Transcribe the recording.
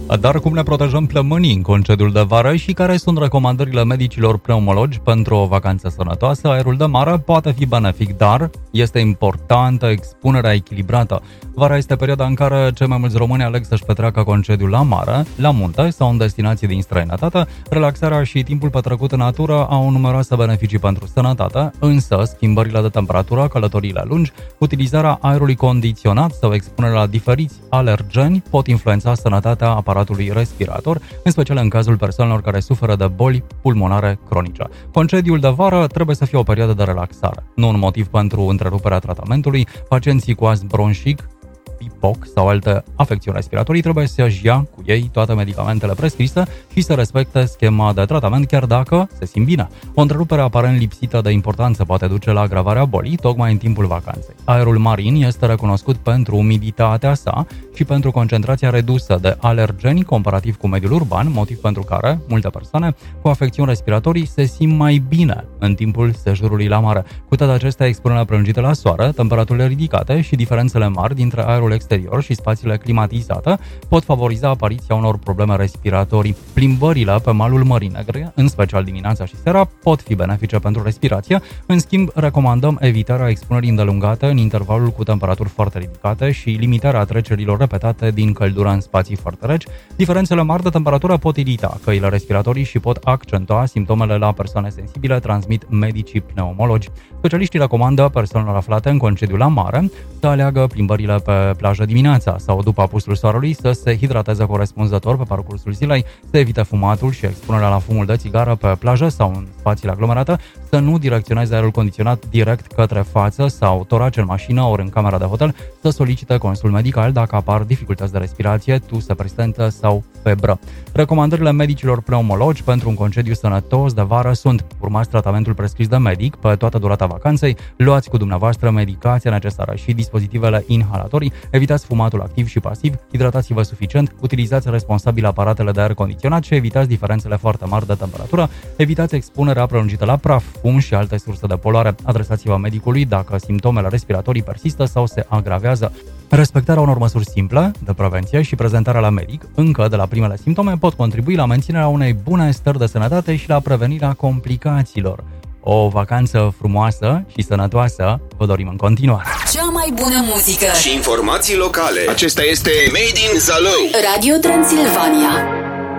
Dar cum ne protejăm plămânii în concediul de vară și care sunt recomandările medicilor pneumologi pentru o vacanță sănătoasă? Aerul de mare poate fi benefic, dar este importantă expunerea echilibrată. Vara este perioada în care cei mai mulți români aleg să-și petreacă concediul la mare, la munte sau în destinații din străinătate. Relaxarea și timpul petrecut în natură au numeroase beneficii pentru sănătate, însă schimbările de temperatură, călătoriile lungi, utilizarea aerului condiționat sau expunerea la diferiți alergeni pot influența sănătatea aparatului respirator, în special în cazul persoanelor care suferă de boli pulmonare cronice. Concediul de vară trebuie să fie o perioadă de relaxare, nu un motiv pentru întreruperea tratamentului. Pacienții cu astm bronșic, POC sau alte afecțiuni respiratorii trebuie să-și ia cu ei toate medicamentele prescrise și să respecte schema de tratament chiar dacă se simt bine. O întrerupere aparent lipsită de importanță poate duce la agravarea bolii tocmai în timpul vacanței. Aerul marin este recunoscut pentru umiditatea sa și pentru concentrația redusă de alergeni comparativ cu mediul urban, motiv pentru care multe persoane cu afecțiuni respiratorii se simt mai bine în timpul sejurului la mare. Cu toate acestea, expunerea prelungită la soare, temperaturile ridicate și diferențele mari dintre aerul exterior și spațiile climatizate pot favoriza apariția unor probleme respiratorii. Plimbările pe malul Mării Negre, în special dimineața și seara, pot fi benefice pentru respirație. În schimb, recomandăm evitarea expunerii îndelungate în intervalul cu temperaturi foarte ridicate și limitarea trecerilor repetate din căldură în spații foarte reci. Diferențele mari de temperatură pot irita căile respiratorii și pot accentua simptomele la persoane sensibile, transmit medicii pneumologi. Specialiștii recomandă persoanelor aflate în concediu la mare să aleagă plimbările pe plajă dimineața sau după apusul soarelui, să se hidrateze corespunzător pe parcursul zilei, să evite fumatul și expunerea la fumul de țigară pe plajă sau în spațiile aglomerate, să nu direcționeze aerul condiționat direct către față sau torace în mașină ori în camera de hotel, să solicite consult medical dacă apar dificultăți de respirație, tuse persistentă sau febră. Recomandările medicilor pneumologi pentru un concediu sănătos de vară sunt: urmați tratamentul prescris de medic pe toată durata vacanței, luați cu dumneavoastră medicația necesară și dispozitivele inhalatorii, evitați fumatul activ și pasiv, hidratați-vă suficient, utilizați responsabil aparatele de aer condiționat și evitați diferențele foarte mari de temperatură, evitați expunerea prelungită la praf, fum și alte surse de poluare, adresați-vă medicului dacă simptomele respiratorii persistă sau se agravează. Respectarea unor măsuri simple de prevenție și prezentarea la medic încă de la primele simptome pot contribui la menținerea unei bune stări de sănătate și la prevenirea complicațiilor. O vacanță frumoasă și sănătoasă vă dorim în continuare. Cea mai bună muzică și informații locale. Acesta este Made in Zalău. Radio Transilvania.